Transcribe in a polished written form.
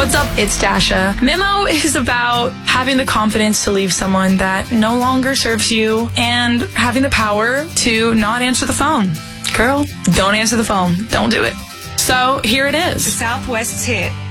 What's up? It's Dasha. Memo is about having the confidence to leave someone that no longer serves you and having the power to not answer the phone. Girl, don't answer the phone. Don't do it. So here it is. The Southwest's hit.